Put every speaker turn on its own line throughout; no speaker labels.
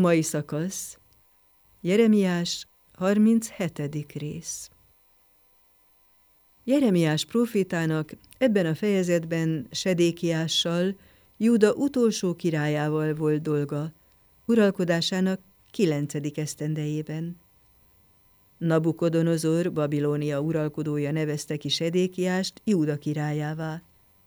Mai szakasz, Jeremiás 37. rész. Jeremiás prófétának ebben a fejezetben Sedékiással, Júda utolsó királyával volt dolga, uralkodásának 9. esztendejében. Nabukodonozor, Babilónia uralkodója nevezte ki Sedékiást Júda királyává.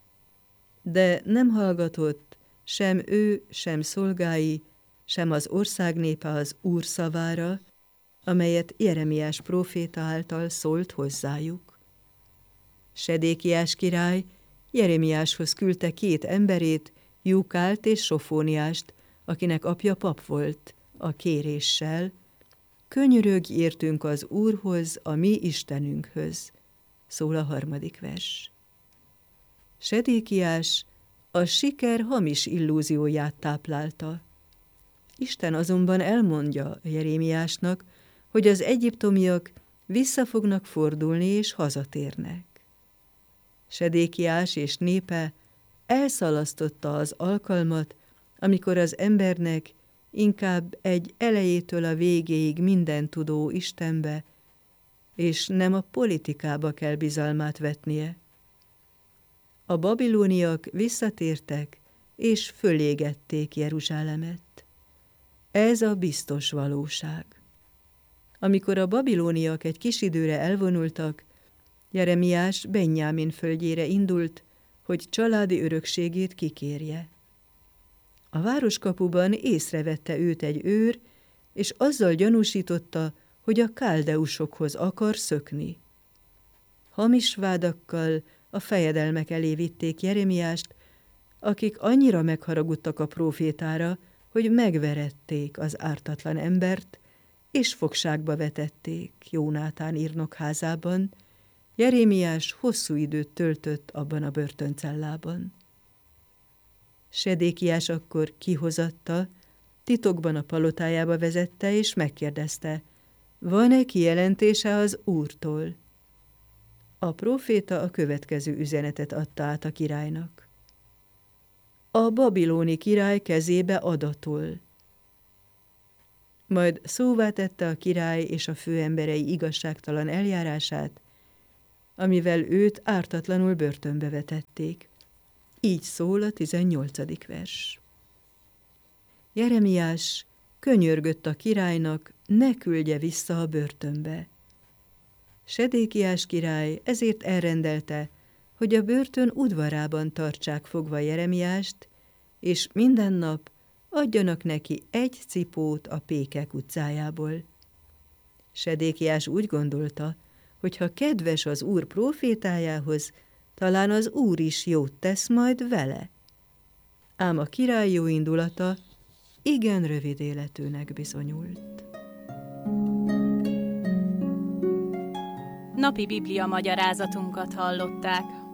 De nem hallgatott sem ő, sem szolgái, sem az ország népe az Úr szavára, amelyet Jeremiás próféta által szólt hozzájuk. Sedékiás király Jeremiáshoz küldte 2 emberét, Júkált és Sofóniást, akinek apja pap volt, a kéréssel: könyörögj értünk az Úrhoz, a mi Istenünkhöz, szól a 3. vers. Sedékiás a siker hamis illúzióját táplálta. Isten azonban elmondja Jeremiásnak, hogy az egyiptomiak vissza fognak fordulni és hazatérnek. Sedékiás és népe elszalasztotta az alkalmat, amikor az embernek inkább egy elejétől a végéig mindent tudó Istenbe, és nem a politikába kell bizalmát vetnie. A babilóniak visszatértek, és fölégették Jeruzsálemet. Ez a biztos valóság. Amikor a babilóniak egy kis időre elvonultak, Jeremiás Benjámin földjére indult, hogy családi örökségét kikérje. A városkapuban észrevette őt egy őr, és azzal gyanúsította, hogy a káldeusokhoz akar szökni. Hamis vádakkal a fejedelmek elé vitték Jeremiást, akik annyira megharagudtak a prófétára, hogy megverették az ártatlan embert, és fogságba vetették Jónátán írnok házában. Jeremiás hosszú időt töltött abban a börtöncellában. Sedékiás akkor kihozatta, titokban a palotájába vezette, és megkérdezte: van-e kijelentése az Úrtól? A próféta a következő üzenetet adta át a királynak: a babilóni király kezébe adatol. Majd szóvá tette a király és a főemberei igazságtalan eljárását, amivel őt ártatlanul börtönbe vetették. Így szól a 18. vers. Jeremiás könyörgött a királynak, ne küldje vissza a börtönbe. Sedékiás király ezért elrendelte, hogy a börtön udvarában tartsák fogva Jeremiást, és minden nap adjanak neki 1 cipót a Pékek utcájából. Sedékiás úgy gondolta, hogy ha kedves az Úr prófétájához, talán az Úr is jót tesz majd vele. Ám a király jó indulata igen rövid életűnek bizonyult.
Napi Biblia magyarázatunkat hallották.